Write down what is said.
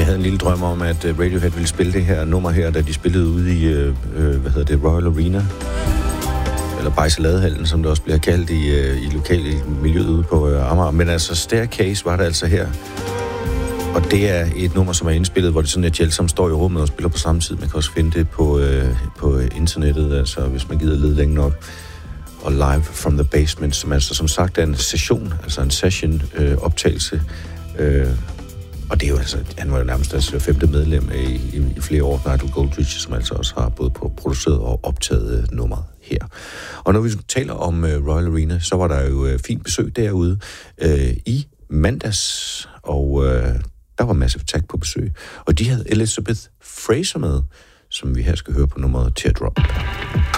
havde en lille drøm om, at Radiohead ville spille det her nummer her, da de spillede ude i, Royal Arena. Eller Bajseladehallen, som det også bliver kaldt i lokale miljøet ude på Amager. Men altså, Staircase var det altså her. Og det er et nummer, som er indspillet, hvor det sådan, at Jelsom står i rummet og spiller på samme tid. Man kan også finde det på internettet, altså hvis man gider lede længe nok. Og Live from the Basement, som altså som sagt er en session, altså en session-optagelse. Og det er jo altså, han var jo nærmest altså 5. medlem i flere år, Nigel Godrich, som altså også har både produceret og optaget nummeret her. Og når vi taler om Royal Arena, så var der jo fint besøg derude i mandags, og der var Massive Attack på besøg. Og de havde Elizabeth Fraser med, som vi her skal høre på nummeret Teardrop.